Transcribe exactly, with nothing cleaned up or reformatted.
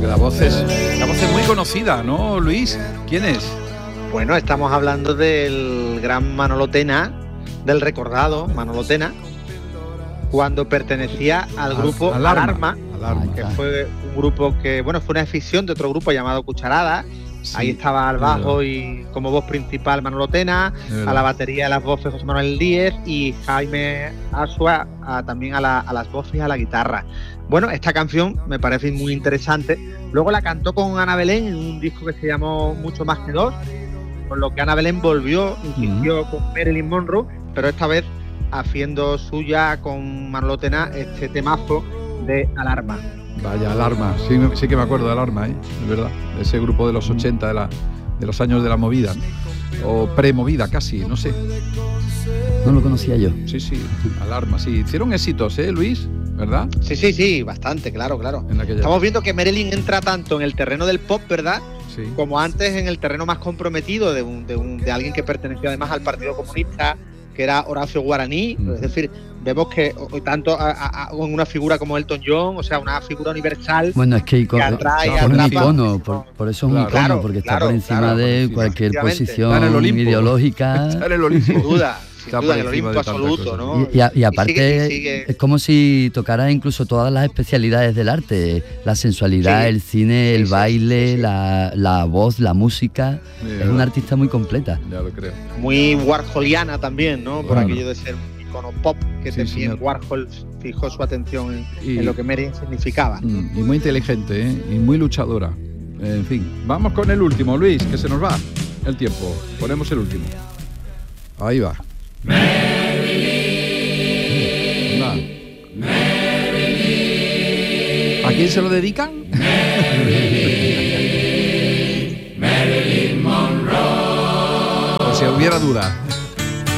porque la voz es, la voz es muy conocida, ¿no, Luis? ¿Quién es? Bueno, estamos hablando del gran Manolo Tena, del recordado Manolo Tena, cuando pertenecía al grupo Al- Alarma. Alarma, Alarma. que fue un grupo que, bueno, fue una escisión de otro grupo llamado Cucharada. Sí, Ahí estaba al bajo y como voz principal Manolo Tena, a la batería, a las voces José Manuel Díez y Jaime Asua a, también a, la, a las voces y a la guitarra. Bueno, esta canción me parece muy interesante. Luego la cantó con Ana Belén en un disco que se llamó Mucho Más que Dos, con lo que Ana Belén volvió, insistió uh-huh. con Marilyn Monroe, pero esta vez haciendo suya con Manolo Tena este temazo de Alarma. Vaya, Alarma, sí, sí que me acuerdo de Alarma, ¿eh? Es verdad, de ese grupo de los ochenta, de, la, de los años de la movida, o pre-movida casi, no sé. No lo conocía yo. Sí, sí, Alarma, sí. Hicieron éxitos, ¿eh, Luis? ¿Verdad? Sí, sí, sí, bastante, claro, claro. Estamos viendo que Marilyn entra tanto en el terreno del pop, ¿verdad? Sí. Como antes en el terreno más comprometido de, un, de, un, de alguien que perteneció además al Partido Comunista, que era Horacio Guaraní, mm. es decir, vemos que o, tanto con una figura como Elton John, o sea, una figura universal. Bueno, es que, icono, que atrae, es un icono, por, por eso es un claro, icono, claro, porque está claro, por encima claro, de cualquier posición ideológica. Está en el Olimpo. Sin duda. Sin duda, en el Olimpo absoluto, ¿no? Y, y, y aparte, y sigue, y sigue. Es como si tocara incluso todas las especialidades del arte: la sensualidad, sí, el cine, el sí, baile, sí, sí. La, la voz, la música. Sí, es una artista muy completa. Ya lo creo. Muy warholiana también, ¿no? Por bueno. aquello de ser un icono pop, que sí, también señor. Warhol fijó su atención en, y, en lo que Marilyn significaba. Y muy inteligente, ¿eh? Y muy luchadora. En fin, vamos con el último, Luis, que se nos va el tiempo. Ponemos el último. Ahí va. Marilyn, Marilyn. ¿A quién se lo dedican? Marilyn, Marilyn Monroe. Por si hubiera duda.